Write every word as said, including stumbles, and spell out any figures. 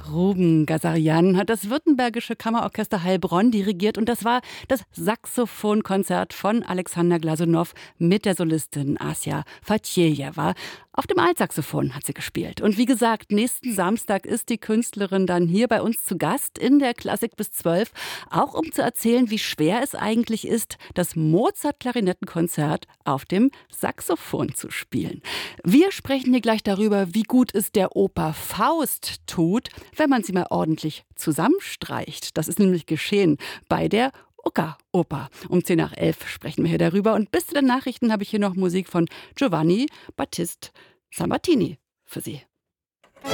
Ruben Gazarian hat das Württembergische Kammerorchester Heilbronn dirigiert und das war das Saxophonkonzert von Alexander Glasunow mit der Solistin Asja Fatjejewa. Auf dem Altsaxophon hat sie gespielt. Und wie gesagt, nächsten Samstag ist die Künstlerin dann hier bei uns zu Gast in der Klassik bis zwölf, auch um zu erzählen, wie schwer es eigentlich ist, das Mozart-Klarinettenkonzert auf dem Saxophon zu spielen. Wir sprechen hier gleich darüber, wie gut es der Oper Faust tut, wenn man sie mal ordentlich zusammenstreicht. Das ist nämlich geschehen bei der Ucca-Oper. Um zehn nach elf sprechen wir hier darüber. Und bis zu den Nachrichten habe ich hier noch Musik von Giovanni Battista Sammartini für Sie.